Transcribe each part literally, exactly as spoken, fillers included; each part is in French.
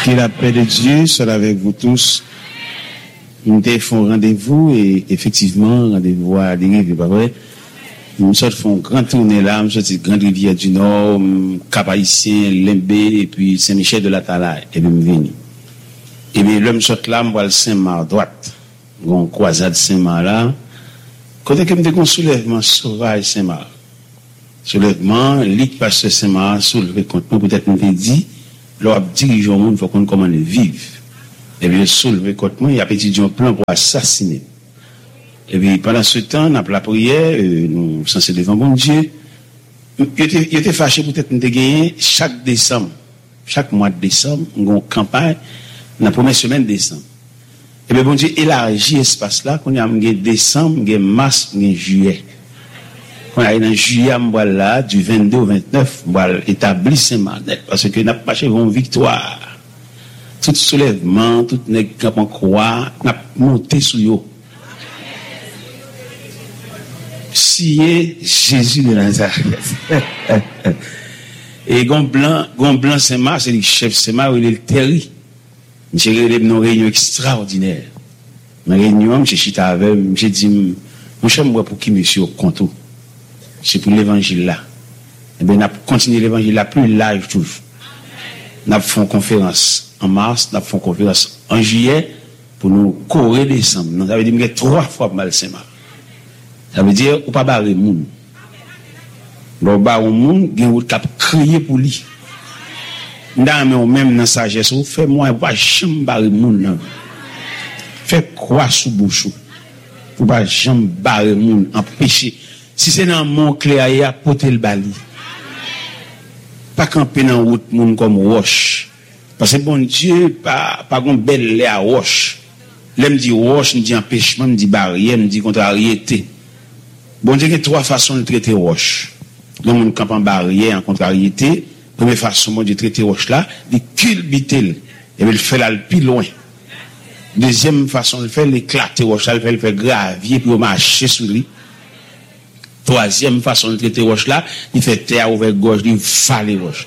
Que la paix de Dieu soit avec vous tous. Nous avons rendez-vous et effectivement, rendez-vous à dérive, pas vrai? Nous faisons une grande tournée là, nous faisons une grande rivière du Nord, Cap-Haïtien, Limbé, et puis Saint-Michel de la Talaye, et puis nous venons. Et bien, l'homme saute là, moi, le Saint-Marc droite. Une croisade Saint-Marc là. Côté que nous avons un soulèvement sauvage Saint-Marc. Soulèvement, l'île pasteur Saint-Marc, soulevé contre nous, peut-être nous avons dit, l'on dirige au monde, il faut qu'on comment vivre. Et bien, soulevé contre moi, il y a petit un plan pour assassiner. Et puis, pendant ce temps, on a la prière, euh, nous sommes censés devant bon Dieu. Il était fâché peut-être de gagner chaque décembre, chaque mois de décembre, on a une campagne, dans la première semaine de décembre. Et bien, bon Dieu élargit l'espace là, qu'on a un décembre, un mars, un juillet. Quand on a dans juillet, on va là, du vingt-deux au vingt-neuf, on va établir Saint-Marc, parce que n'a pas chez une victoire. Tout soulèvement, tout nèg cap en croix, n'a monté sous yo. Sié Jésus de Nazareth. Et gon blanc, gon blanc Saint-Marc, c'est le chef Saint-Marc, il est le terri. J'ai réuni une réunion extraordinaire. Dans réunion, j'ai chita avec, j'ai dit, mon cher, moi, pour qui monsieur au compte? C'est pour l'évangile là. Eh bien, on a continué l'évangile là plus live toujours. On a fait une conférence en mars, on a fait une conférence en juillet pour nous courir décembre. Donc, ça veut dire que trois fois mal Saint-Marc. Ça veut dire, ou pas barrer moun. Donc, barrer moun, il y a un cap crier pour lui. Dans même dans sagesse, fais-moi pas jamais barrer moun. Fais quoi sous bouchou. Pour pas jamais barrer moun, empêcher. Si c'est dans mon clé à porter le bali. Pas camper dans route moun comme roche. Parce que bon Dieu, pas, pas une belle lait à roche. L'aime dit roche, me dit empêchement, me dit barrière, me dit contrariété. Bon Dieu, il y a trois façons de traiter roche. Donc, on campe en barrière, en contrariété. Première façon de traiter roche là, de culbiter. Et il fait là le plus loin. Deuxième façon de faire, l'éclater roche là, il fait le faire gravier pour marcher sur lui. Troisième façon de traiter roche là, il fait terre ouvert gauche, il fallait roche.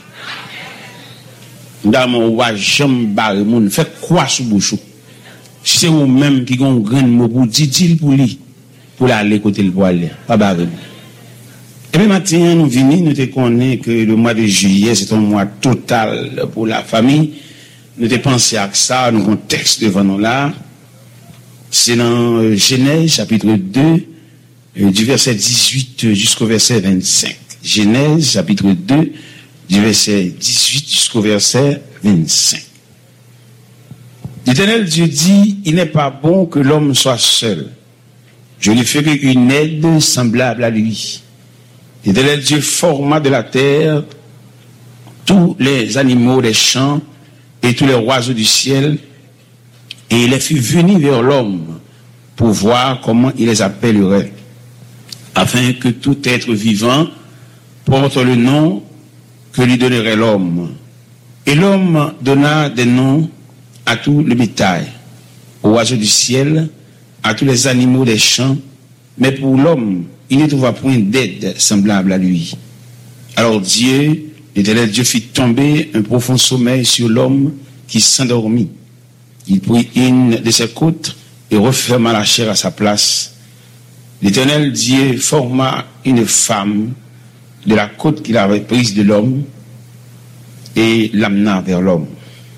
Dans mon roi, j'aime barrer moun, fait quoi sous bouchou? C'est vous-même qui ont un grand mot pour dire pour lui, pour aller côté le poil, pas barrer. Et puis maintenant, nous venons, nous te connaissons que le mois de juillet, c'est un mois total pour la famille. Nous te pensons à ça, nous avons un texte devant nous là. C'est dans Genèse, chapitre deux, du verset dix-huit jusqu'au verset vingt-cinq. Genèse, chapitre deux, du verset dix-huit jusqu'au verset vingt-cinq. L'Éternel Dieu dit, il n'est pas bon que l'homme soit seul. Je lui ferai une aide semblable à lui. L'Éternel Dieu forma de la terre tous les animaux des champs et tous les oiseaux du ciel, et il les fit venir vers l'homme pour voir comment il les appellerait, afin que tout être vivant porte le nom que lui donnerait l'homme. Et l'homme donna des noms à tout le bétail, aux oiseaux du ciel, à tous les animaux des champs, mais pour l'homme, il ne trouva point d'aide semblable à lui. Alors Dieu, l'Éternel Dieu fit tomber un profond sommeil sur l'homme qui s'endormit. Il prit une de ses côtes et referma la chair à sa place. L'Éternel Dieu forma une femme de la côte qu'il avait prise de l'homme et l'amena vers l'homme.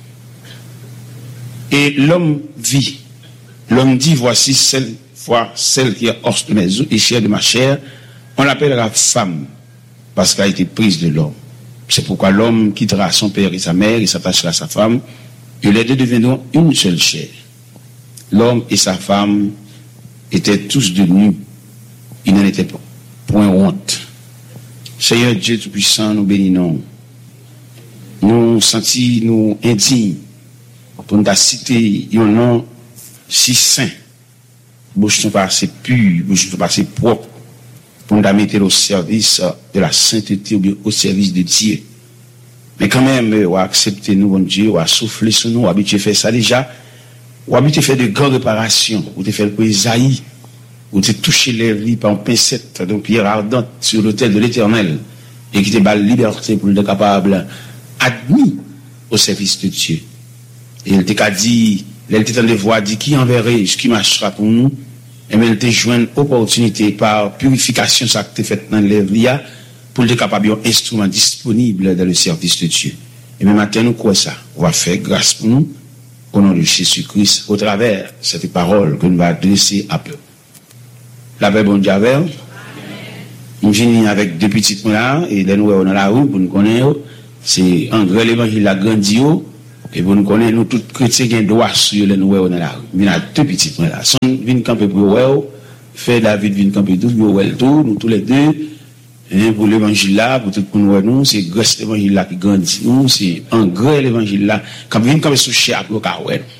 Et l'homme vit. L'homme dit, voici celle fois celle qui est os de mes os et chair de ma chair, on l'appellera femme, parce qu'elle a été prise de l'homme. C'est pourquoi l'homme quittera son père et sa mère et s'attachera à sa femme, et les deux deviendront une seule chair. L'homme et sa femme étaient tous de nus, ils n'en étaient point honte. Seigneur Dieu Tout-Puissant, nous bénissons. Nous sentis nous indignes pour nous citer un nom si saint. Bouche nous pas assez pure, bouche nous pas assez propre, pour nous mettre au service de la sainteté ou bien au service de Dieu. Mais quand même, on a accepté nous, bon Dieu, on a soufflé sur nous, on a habitué à faire ça déjà, on a habitué à faire de grandes réparations, on a fait le Isaïe, on a touché les vies par un pincette, donc pierre ardente sur l'autel de l'Éternel, et qui te bat la liberté pour être capable, admis au service de Dieu. Et il t'a dit, elle t'a de voix, dit qui enverrait, ce qui marchera pour nous. Et bien, elle t'a joué une opportunité par purification, ça que t'es fait dans l'Évria, pour être capable d'un instrument disponible dans le service de Dieu. Et bien, maintenant, nous, quoi ça? On va faire grâce pour nous, au nom de Jésus-Christ, au travers de cette parole que nous va adresser à peu. La paix, bon Dieu, nous venons avec deux petites mots là, et là, nous, on a la rue, pour nous connaître, c'est André l'évangile la grandio, et pour nous connaître, nous, tous chrétiens qui ont droit sur le nous, on a la rue. Nous avons deux petites mots là. Son, vient camper pour eux, fait David, vient camper tout, pour eux, tout, nous tous les deux, et pour l'évangile là, pour tout le monde, nous, c'est grâce l'évangile là qui grandit, nous, c'est André l'évangile là, quand vient camper sous chef, pour le carreau,